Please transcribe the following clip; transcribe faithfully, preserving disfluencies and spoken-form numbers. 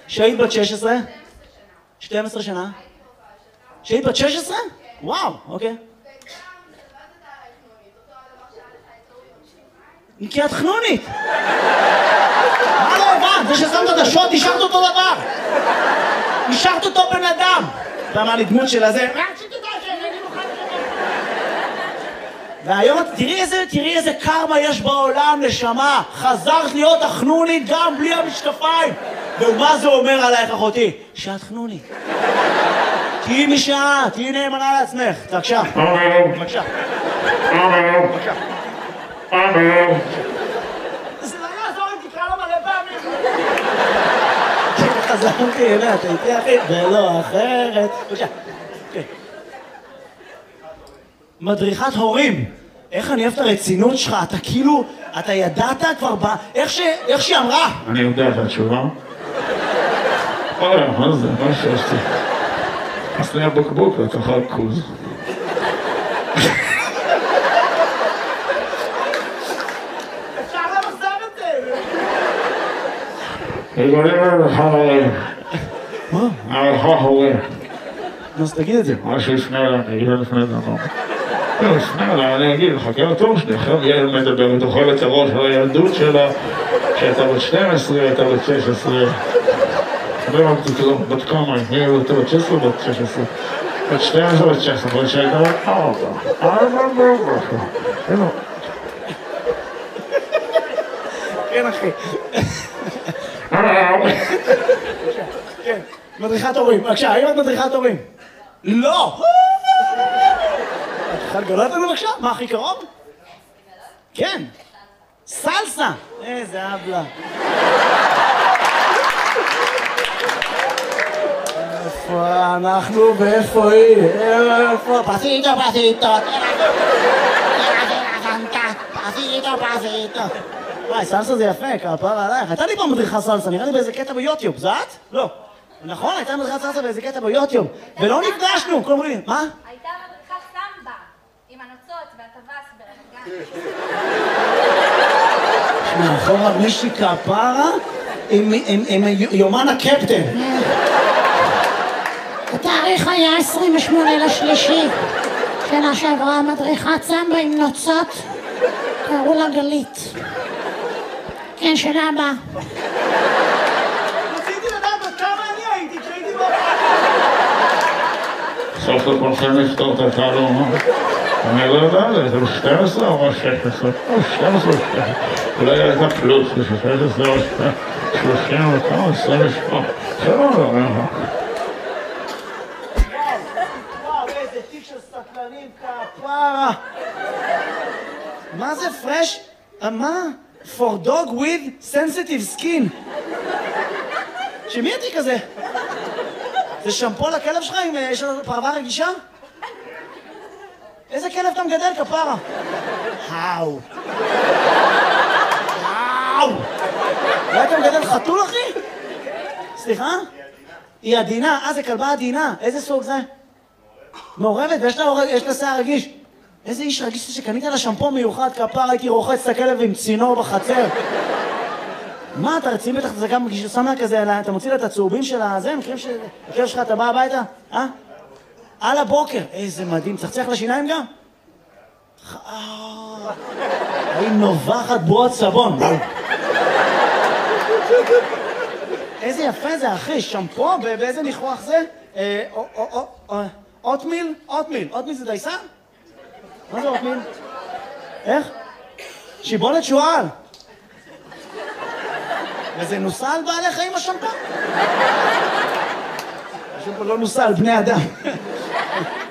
שהיית בת שש עשרה? שתים עשרה שנה? שהיית בת שש עשרה? וואו, אוקיי. כי את חנונית. מה לא הבנת? זה ששמת את השוט, נשארת אותו דבר. נשארת אותו בן אדם. אתה אמר לי דמות של הזה. והיום, תראי איזה, תראי איזה קרמה יש בעולם, נשמה. חזרת להיות החנונית גם בלי המשקפיים. ומה זה אומר עלייך, אחותי? שאת חנונית. תהיי מי שאת, תהיי נאמנה לעצמך. בבקשה. בבקשה. בבקשה. זה לא יעזור אם תקרא לו מלא פעמים. חזרתי אליה, אתה איתי אחי, ולא אחרת. בבקשה. מדריכת הורים. איך אני אוהב את הרצינות שלך, אתה כאילו, אתה ידעת כבר ב... איך שהיא אמרה. אני יודע את התשובה. אוי, מה זה? מה שעשתי? עשני הבקבוק לתוכל כוז. אפשר למחזר את זה. יגולים לך הורים. מה? לך הורים. אז תגיד את זה. מה שיפנה אליי, אני אגיד לפני דבר. לא, יפנה אליי, אני אגיד לך, כי הטוב שלי, אחר ילד מדבר, ותאכל את הראש על הילדות שלה, שהייתה בת שתים עשרה, הייתה בת שש עשרה. לא אמרתי כלום, בת כמה, היא הייתה בת שש עשרה, בת שש עשרה. בת שתים עשרה, בת שש עשרה, בת שהייתה בת ארבע. ארבע, ארבע. הנה. כן, אחי. כן, מדריכת הורים. בבקשה, האם את מדריכת הורים? לא! את יכולה לגלות לנו בבקשה? מה הכי קרוב? כן. סלסה! איזה אבלה. איפה אנחנו ואיפה היא? איפה? פסיטו, פסיטו. פסיטו, פסיטו. וואי, סלסה זה יפה, כפרה עלייך. הייתה לי פעם מדריכה סלסה, נראה לי באיזה קטע ביוטיוב, זה את? לא. נכון, הייתה מדריכת סלסה באיזה קטע ביוטיוב. ולא נפגשנו, כולם אומרים לי, מה? הייתה מדריכת סמבה, עם הנוצות והטווס ברמת גן. מאחורה מישהי כפרה עם יומן הקפטן. התאריך היה עשרים ושמונה לשלישי. שנה שעברה מדריכת סמבה עם נוצות. קראו לה גלית. כן, שנה הבאה. רציתי לדעת עד כמה אני הייתי כשהייתי בבית. סוף סוף הולכים לפתור את התעלום. אני לא יודע, זה שתים עשרה או שש עשרה? או שתים עשרה או שתים עשרה. אולי הייתה פלוס, זה שש עשרה או שלושים וכמה, עשרים ושמונה. זה לא יודע. וואו, איזה תיק של סטלנים כפרה. מה זה פרש? מה? For dog with sensitive skin. שמי התיק הזה? זה שמפו לכלב שלך אם יש לו פרווה רגישה? איזה כלב אתה מגדל כפרה? האו. האו. אולי אתה מגדל חתול אחי? סליחה? היא עדינה. אה, זה כלבה עדינה. איזה סוג זה? מעורבת, ויש לה שיער רגיש. איזה איש רגיש שקנית לה שמפו מיוחד כפרה, הייתי רוחץ את הכלב עם צינור בחצר. מה, אתה רציני בטח, זה גם כששם לה כזה, אתה מוציא לה את הצהובים של הזה, מכירים שהכלב שלך, אתה בא הביתה? אה? על הבוקר. איזה מדהים, צחצח לשיניים גם? היא נובחת בועות סבון. איזה יפה זה, אחי, שמפו, באיזה ניחוח זה? אוטמיל? אוטמיל. אוטמיל זה דייסה? מה זה אוטמיל? איך? שיבולת שועל. וזה נוסע על בעלי חיים השמפו? השמפו לא נוסע על בני אדם.